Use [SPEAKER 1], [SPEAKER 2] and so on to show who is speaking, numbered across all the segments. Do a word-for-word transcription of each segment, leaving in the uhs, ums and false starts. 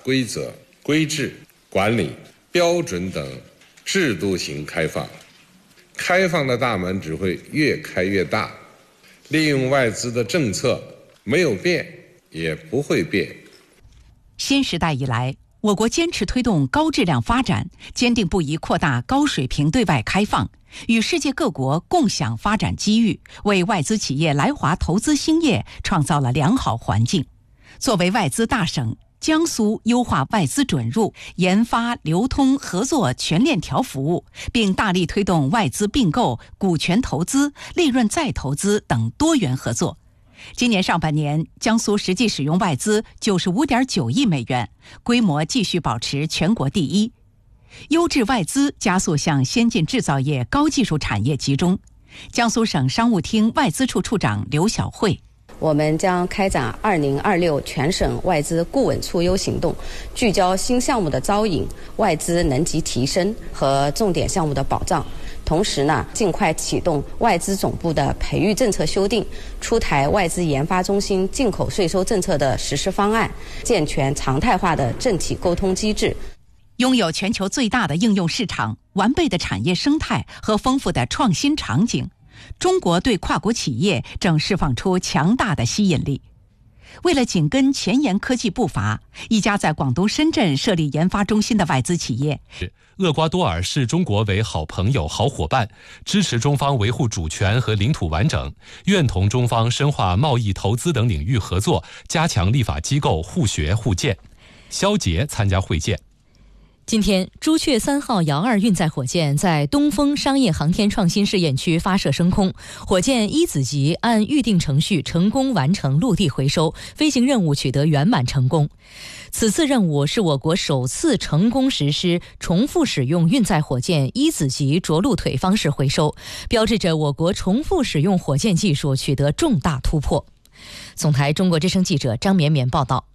[SPEAKER 1] 规则、规制、管理、标准等制度型开放。开放的大门只会越开越大，利用外资的政策没有变，也不会变。
[SPEAKER 2] 新时代以来，我国坚持推动高质量发展，坚定不移扩大高水平对外开放，与世界各国共享发展机遇，为外资企业来华投资兴业创造了良好环境。作为外资大省，江苏优化外资准入、研发、流通、合作全链条服务，并大力推动外资并购、股权投资、利润再投资等多元合作。今年上半年，江苏实际使用外资 九十五点九亿美元，规模继续保持全国第一。优质外资加速向先进制造业、高技术产业集中。江苏省商务厅外资处处长刘晓慧：
[SPEAKER 3] 我们将开展二零二六全省外资顾稳促优行动，聚焦新项目的招引、外资能级提升和重点项目的保障。同时呢，尽快启动外资总部的培育政策修订，出台外资研发中心进口税收政策的实施方案，健全常态化的政企沟通机制。
[SPEAKER 2] 拥有全球最大的应用市场、完备的产业生态和丰富的创新场景，中国对跨国企业正释放出强大的吸引力。为了紧跟前沿科技步伐，一家在广东深圳设立研发中心的外资企业，
[SPEAKER 4] 厄瓜多尔视中国为好朋友、好伙伴，支持中方维护主权和领土完整，愿同中方深化贸易、投资等领域合作，加强立法机构互学互鉴。肖捷参加会见。
[SPEAKER 5] 今天，朱雀三号遥二运载火箭在东风商业航天创新试验区发射升空，火箭一子级按预定程序成功完成陆地回收，飞行任务取得圆满成功。此次任务是我国首次成功实施重复使用运载火箭一子级着陆腿方式回收，标志着我国重复使用火箭技术取得重大突破。总台中国之声记者张绵绵报道。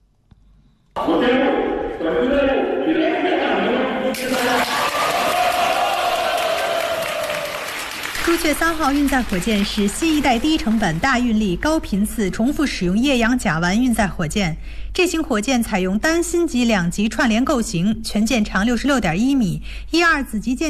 [SPEAKER 6] 朱雀三号运载火箭是新一代低成本、大运力、高频次重复使用液氧甲烷运载火箭。这型火箭采用单芯级两级串联构型，全舰长六十六点一米，一二子级舰